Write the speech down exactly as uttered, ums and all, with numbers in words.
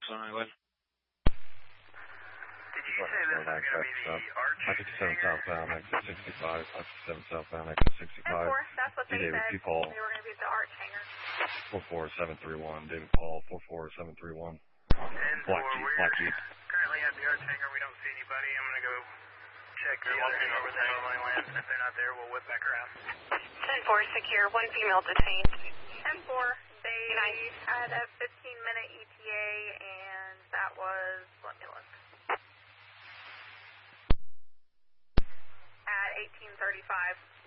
on Highway. Did you say this was going to be the arch five fifty-seven hangar? southbound, exit sixty-five. five fifty-seven southbound, exit sixty-five. ten four, that's what they David said. P. Paul. They were going to be at the arch hangar. four four seven three one. David Paul, four four seven three one. ten four, Black Jeep, we're Black Jeep. currently at the arch hangar. We don't see anybody. I'm going to go check the other hangar where they normally land. If they're not there, we'll whip back around. ten four, secure. One female detained. ten four, they had a fifteen minute E T A, and that was, let me look, at eighteen thirty-five.